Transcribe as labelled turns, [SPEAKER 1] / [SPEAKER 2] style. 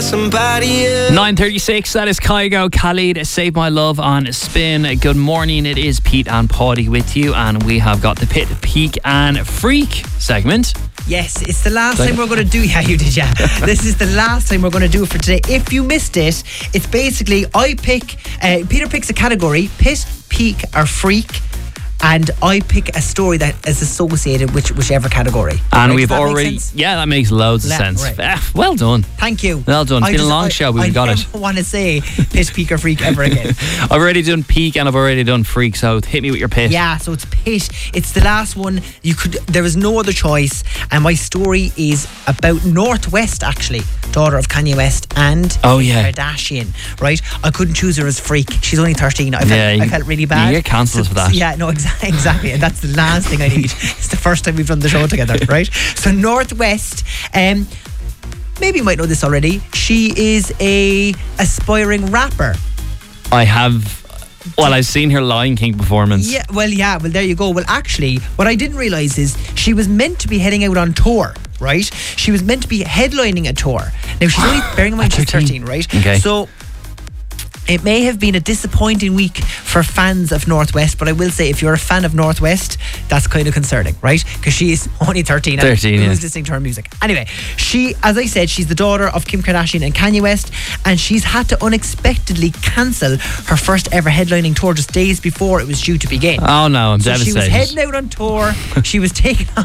[SPEAKER 1] for somebody else.
[SPEAKER 2] 9:36, that is Kygo, Khalid, Save My Love on Spin. Good morning, it is Pete and Paddy with you, and we have got the Pit, Peak and Freak segment.
[SPEAKER 3] Yes, it's the last time we're going to do. Yeah, you did, yeah. This is the last time we're going to do it for today. If you missed it, it's basically I pick, Peter picks a category, Pit, Peak or Freak, and I pick a story that is associated with whichever category.
[SPEAKER 2] And
[SPEAKER 3] right?
[SPEAKER 2] we've already, that makes loads of sense.
[SPEAKER 3] Right.
[SPEAKER 2] Well done.
[SPEAKER 3] Thank you.
[SPEAKER 2] Well done. It's been a long show, but we got it.
[SPEAKER 3] I don't want to say Pit, Peak or Freak ever again.
[SPEAKER 2] I've already done Peak and I've already done Freak, so hit me with your Pit.
[SPEAKER 3] Yeah, so it's Pit. It's the last one. There was no other choice, and my story is about North West, actually, daughter of Kanye West and Kardashian. Right? I couldn't choose her as Freak. She's only 13. I felt really bad.
[SPEAKER 2] You get cancelled for that.
[SPEAKER 3] Yeah, no, exactly. And that's the last thing I need. It's the first time we've done the show together, right? So North West, maybe you might know this already. She is a aspiring rapper.
[SPEAKER 2] I have. Well, I've seen her Lion King performance.
[SPEAKER 3] Yeah, well, there you go. Well, actually, what I didn't realise is she was meant to be heading out on tour, right? She was meant to be headlining a tour. Now, she's only, bearing in mind she's 13, right?
[SPEAKER 2] Okay.
[SPEAKER 3] So it may have been a disappointing week for fans of North West, but I will say if you're a fan of North West, that's kind of concerning, right? Because she's only 13 and who's listening to her music? Anyway, she, as I said, she's the daughter of Kim Kardashian and Kanye West, and she's had to unexpectedly cancel her first ever headlining tour just days before it was due to begin.
[SPEAKER 2] Oh no, I'm devastated.
[SPEAKER 3] She was heading out on tour. She was taking on